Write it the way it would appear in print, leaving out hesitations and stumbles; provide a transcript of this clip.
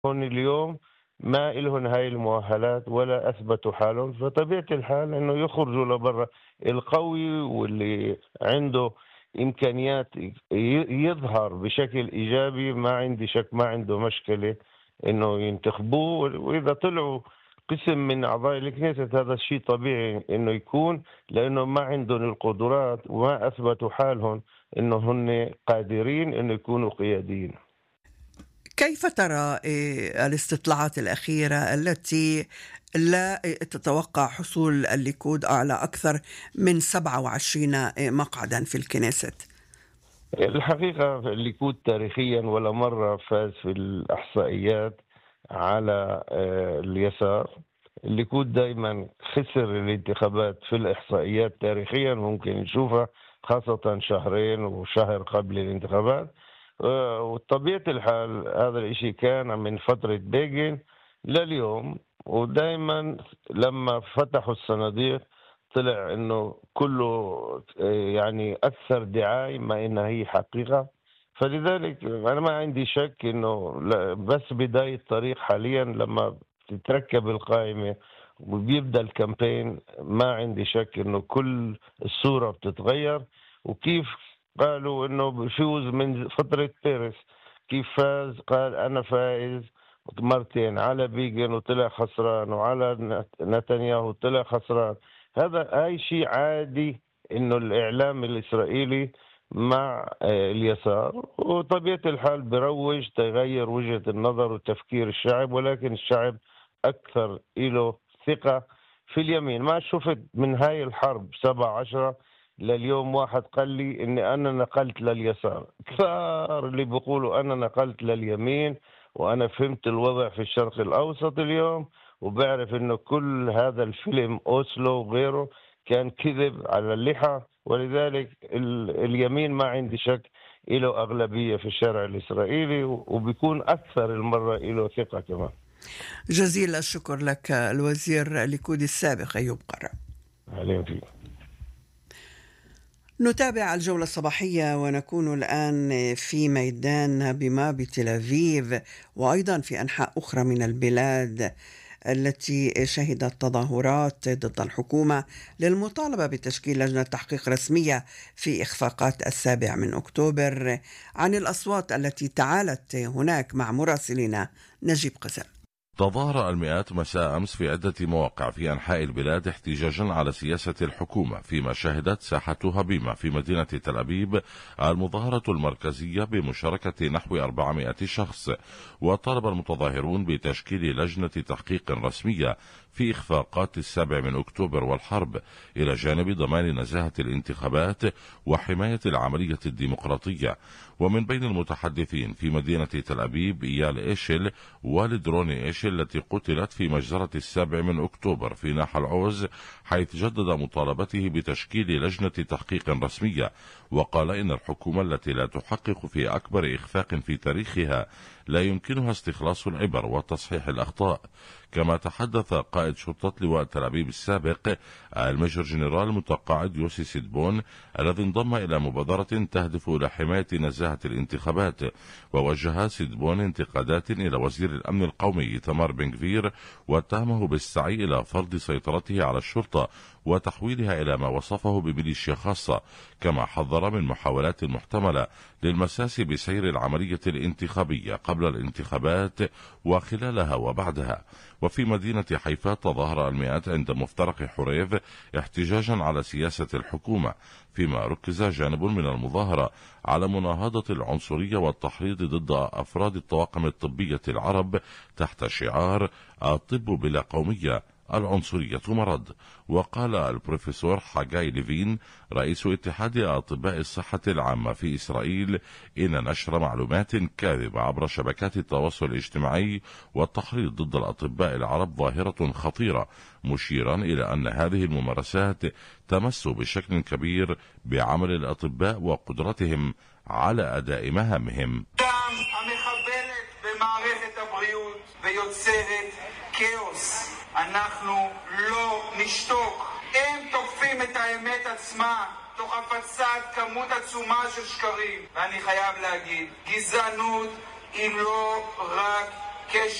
هون اليوم ما إلهن هاي المؤهلات ولا أثبتوا حالهم، فطبيعة الحال إنه يخرجوا لبرا. القوي واللي عنده إمكانيات يظهر بشكل إيجابي، ما عندي شك، ما عنده مشكلة إنه ينتخبوه. وإذا طلعوا قسم من أعضاء الكنيست هذا الشيء طبيعي إنه يكون، لأنه ما عندهم القدرات وما أثبتوا حالهم إنه هن قادرين إنه يكونوا قياديين. كيف ترى الاستطلاعات الأخيرة التي لا تتوقع حصول الليكود على أكثر من 27 مقعدا في الكنيست؟ الحقيقة الليكود تاريخيا ولا مرة فاز في الإحصائيات على اليسار. الليكود دايما خسر الانتخابات في الإحصائيات تاريخيا، ممكن نشوفها خاصة شهرين وشهر قبل الانتخابات. وطبيعة الحال هذا الاشي كان من فترة بيجن لليوم. ودايما لما فتحوا الصناديق طلع انه كله يعني اكثر دعاية ما انها هي حقيقة. فلذلك انا ما عندي شك انه بس بداية طريق حاليا لما تتركب القائمة وبيبدا الكامبين، ما عندي شك انه كل الصورة بتتغير. وكيف قالوا انه بفوز من فترة بيرس، كيف فاز قال انا فائز مرتين على بيجن وطلع خسران، وعلى نتنياهو طلع خسران. هاي شيء عادي انه الاعلام الاسرائيلي مع اليسار، وطبيعة الحال بروج تغير وجهة النظر وتفكير الشعب، ولكن الشعب اكثر له ثقة في اليمين. ما شفت من هاي الحرب 17 لليوم واحد قال لي اني انا نقلت لليسار. كثار اللي بيقولوا انا نقلت لليمين، وانا فهمت الوضع في الشرق الاوسط اليوم، وبعرف انه كل هذا الفيلم اوسلو وغيره كان كذب على اللحى. ولذلك اليمين ما عندي شك له اغلبية في الشارع الاسرائيلي، وبيكون اكثر المرة له ثقة كمان. جزيل الشكر لك الوزير الليكودي السابق أيوب قرة. عليهم فيه. نتابع الجولة الصباحية ونكون الآن في ميدان بما بتل أبيب وأيضا في أنحاء أخرى من البلاد التي شهدت تظاهرات ضد الحكومة للمطالبة بتشكيل لجنة تحقيق رسمية في إخفاقات 7 أكتوبر. عن الأصوات التي تعالت هناك مع مراسلنا نجيب قزم. تظاهر المئات مساء أمس في عدة مواقع في أنحاء البلاد احتجاجا على سياسة الحكومة، فيما شهدت ساحة هبيمة في مدينة تل أبيب المظاهرة المركزية بمشاركة نحو 400 شخص. وطالب المتظاهرون بتشكيل لجنة تحقيق رسمية في إخفاقات 7 أكتوبر والحرب، إلى جانب ضمان نزاهة الانتخابات وحماية العملية الديمقراطية. ومن بين المتحدثين في مدينة تل أبيب إيال إيشل والد روني إيشل التي قتلت في مجزرة 7 أكتوبر في ناحل العوز، حيث جدد مطالبته بتشكيل لجنة تحقيق رسمية، وقال إن الحكومة التي لا تحقق في أكبر إخفاق في تاريخها لا يمكنها استخلاص العبر وتصحيح الأخطاء. كما تحدث قائد شرطة لواء تل أبيب السابق الميجر جنرال المتقاعد يوسي سيدبون، الذي انضم إلى مبادرة تهدف إلى حماية نزاهة الانتخابات. ووجه سيدبون انتقادات إلى وزير الأمن القومي تمار بن غفير، واتهمه بالسعي إلى فرض سيطرته على الشرطة وتحويلها إلى ما وصفه بميليشيا خاصة. كما حذر من محاولات محتملة للمساس بسير العملية الانتخابية قبل الانتخابات وخلالها وبعدها. وفي مدينة حيفا تظاهر المئات عند مفترق حريف احتجاجا على سياسة الحكومة، فيما ركز جانب من المظاهرة على مناهضة العنصرية والتحريض ضد أفراد الطواقم الطبية العرب تحت شعار الطب بلا قومية، العنصرية مرض. وقال البروفيسور حاجاي ليفين رئيس اتحاد أطباء الصحة العامة في إسرائيل إن نشر معلومات كاذبة عبر شبكات التواصل الاجتماعي والتحريض ضد الأطباء العرب ظاهرة خطيرة، مشيرا إلى أن هذه الممارسات تمس بشكل كبير بعمل الأطباء وقدرتهم على أداء مهامهم. אנחנו לא נשתוק. הם תוקפים את האמת עצמה תוך הפצת כמות עצומה של שקרים. ואני חייב להגיד, גזענות היא לא רק קשר